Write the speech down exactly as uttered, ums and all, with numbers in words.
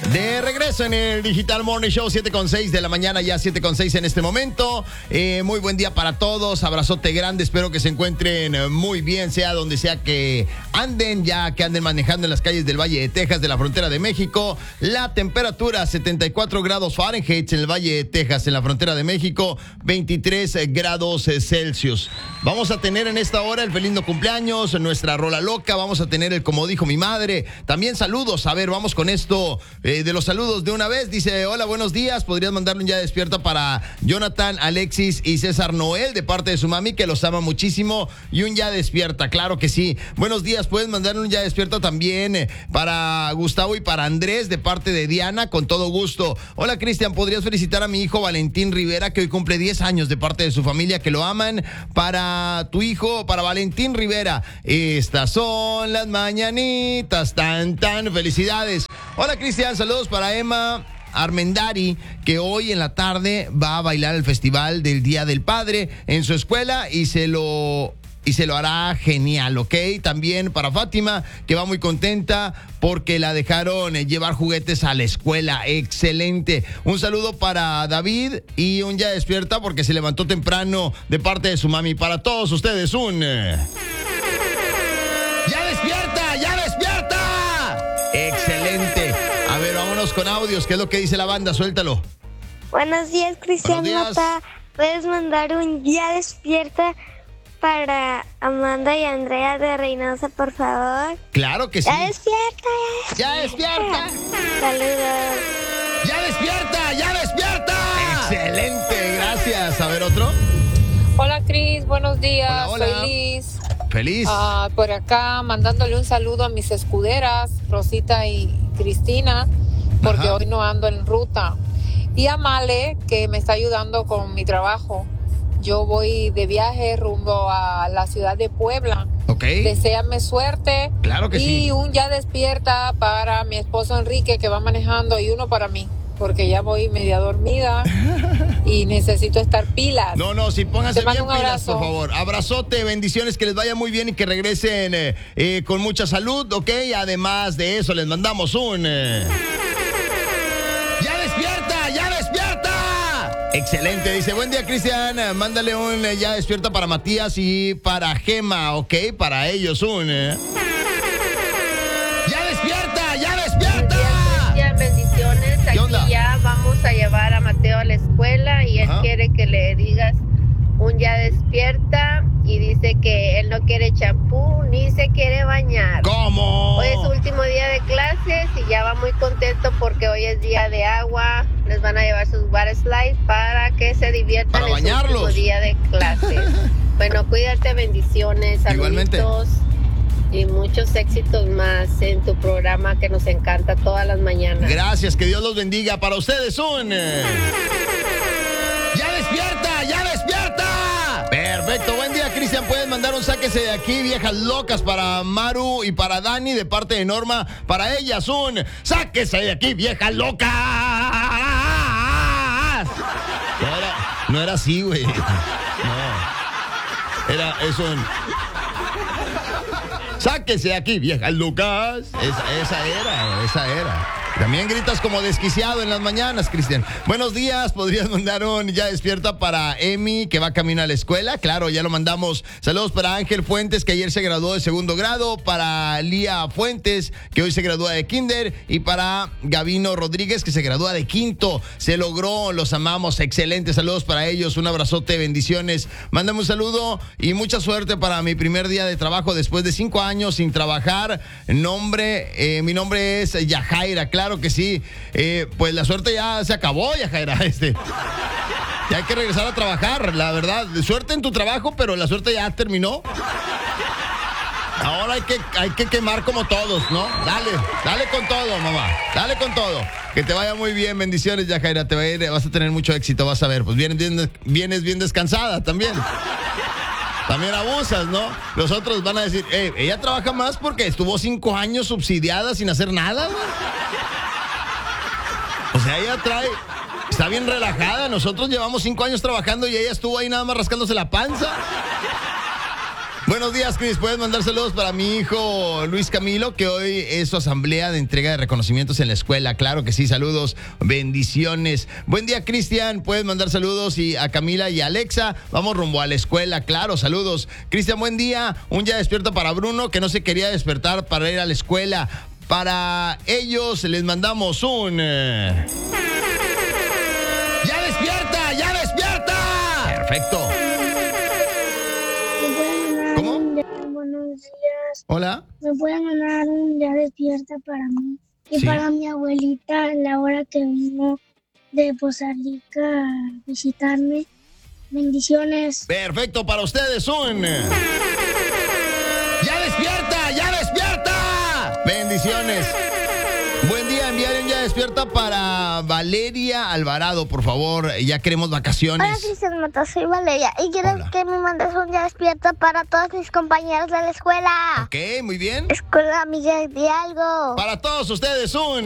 De regreso en el Digital Morning Show, siete con seis de la mañana, ya siete con seis en este momento. Eh, muy buen día para todos, abrazote grande, espero que se encuentren muy bien, sea donde sea que anden, ya que anden manejando en las calles del Valle de Texas, de la frontera de México. La temperatura, setenta y cuatro grados Fahrenheit en el Valle de Texas, en la frontera de México, veintitrés grados Celsius. Vamos a tener en esta hora el feliz cumpleaños, nuestra rola loca, vamos a tener el como dijo mi madre, también saludos, a ver, vamos con esto. Eh, de los saludos de una vez, dice, hola, buenos días, podrías mandarle un ya despierta para Jonathan, Alexis y César Noel de parte de su mami, que los ama muchísimo, y un ya despierta, claro que sí. Buenos días, puedes mandarle un ya despierta también eh, para Gustavo y para Andrés de parte de Diana, con todo gusto. Hola, Cristian, podrías felicitar a mi hijo Valentín Rivera, que hoy cumple diez años de parte de su familia, que lo aman. Para tu hijo, para Valentín Rivera, estas son las mañanitas, tan tan, felicidades. Hola, Cristian, saludos para Emma Armendari, que hoy en la tarde va a bailar el festival del Día del Padre en su escuela y se lo... y se lo hará genial, ¿ok? También para Fátima, que va muy contenta porque la dejaron llevar juguetes a la escuela. Excelente. Un saludo para David y un ya despierta porque se levantó temprano de parte de su mami. Para todos ustedes, un... ¡Ya despierta! ¡Ya despierta! Excelente. A ver, vámonos con audios. ¿Qué es lo que dice la banda? Suéltalo. Buenos días, Cristian Mata. ¿Puedes mandar un ya despierta para Amanda y Andrea de Reynosa, por favor? Claro que sí. ¡Ya despierta! ¡Ya despierta! Saludos. ¡Ya despierta! ¡Ya despierta! Excelente, gracias. A ver, otro. Hola, Cris, buenos días. Hola, hola. Soy Liz. Feliz. Uh, por acá mandándole un saludo a mis escuderas, Rosita y Cristina, porque Ajá. hoy no ando en ruta. Y a Male, que me está ayudando con mi trabajo. Yo voy de viaje rumbo a la ciudad de Puebla. Ok. Deséame suerte. Claro que y sí. Y un ya despierta para mi esposo Enrique, que va manejando, y uno para mí, porque ya voy media dormida y necesito estar pilas. No, no, sí, pónganse bien un pilas, abrazo. por favor. Abrazote, bendiciones, que les vaya muy bien y que regresen eh, eh, con mucha salud, ¿ok? Además de eso, les mandamos un... Eh... ¡Ya despierta! ¡Ya despierta! Excelente, dice, buen día, Cristian, mándale un eh, ya despierta para Matías y para Gema, ¿ok? Para ellos un... Eh... ¡Ya despierta! ¡Ya despierta! Cristian, bendiciones. Aquí ya vamos a llevar a Mateo a la escuela y él Ajá. quiere que le digas un ya despierta y dice que él no quiere champú ni se quiere bañar. ¿Cómo? Hoy es su último día de clases y ya va muy contento porque hoy es día de agua. Les van a llevar sus water slides para que se diviertan para en bañarlos. su último día de clases. Bueno, cuídate, bendiciones, saluditos. Igualmente. Y muchos éxitos más en tu programa que nos encanta todas las mañanas. Gracias, que Dios los bendiga. Para ustedes un... ¡Ya despierta! ¡Ya despierta! Perfecto, buen día, Cristian. Puedes mandar un sáquese de aquí, viejas locas, para Maru y para Dani de parte de Norma. Para ellas un... ¡Sáquese de aquí, viejas locas! No era, no era así, güey. No. Era eso un... ¡Sáquese de aquí, viejas locas! Esa, esa era, esa era. También gritas como desquiciado en las mañanas, Cristian. Buenos días, podrías mandar un ya despierta para Emi, que va camino a la escuela. Claro, ya lo mandamos. Saludos para Ángel Fuentes, que ayer se graduó de segundo grado. Para Lía Fuentes, que hoy se gradúa de kinder. Y para Gavino Rodríguez, que se gradúa de quinto. Se logró, los amamos. Excelente, saludos para ellos. Un abrazote, bendiciones. Mándame un saludo y mucha suerte para mi primer día de trabajo después de cinco años sin trabajar. Nombre, eh, mi nombre es Yajaira, claro. Claro que sí, eh, pues la suerte ya se acabó, Yajaira, este, ya hay que regresar a trabajar, la verdad, suerte en tu trabajo, pero la suerte ya terminó. Ahora hay que, hay que quemar como todos, ¿no? Dale, dale con todo, mamá, dale con todo. Que te vaya muy bien, bendiciones, Yajaira, te va a ir, vas a tener mucho éxito, vas a ver, pues vienes bien, vienes bien descansada también. También abusas, ¿no? Los otros van a decir, hey, ella trabaja más porque estuvo cinco años subsidiada sin hacer nada, ¿no? O sea, ella trae, está bien relajada. Nosotros llevamos cinco años trabajando y ella estuvo ahí nada más rascándose la panza. Buenos días, Cris. Puedes mandar saludos para mi hijo Luis Camilo, que hoy es su asamblea de entrega de reconocimientos en la escuela. Claro que sí, saludos, bendiciones. Buen día, Cristian. Puedes mandar saludos y a Camila y a Alexa. Vamos rumbo a la escuela, claro, saludos. Cristian, buen día. Un ya despierto para Bruno, que no se quería despertar para ir a la escuela. Para ellos les mandamos un... ¡Ya despierta! ¡Ya despierta! Perfecto. Buenos días. Hola. ¿Me pueden mandar un ya despierta para mí? Y sí. Para mi abuelita, la hora que vino de Poza Rica a visitarme. Bendiciones. Perfecto, para ustedes un... ¡Ya despierta! ¡Ya despierta! Bendiciones. Buen día, enviar un ya despierta para Valeria Alvarado, por favor. Ya queremos vacaciones. Hola, Cristian Mata, soy Valeria. Y quiero Hola. que me mandes un ya despierta para todos mis compañeros de la escuela. Ok, muy bien. Escuela Miguel de Algo. Para todos ustedes un...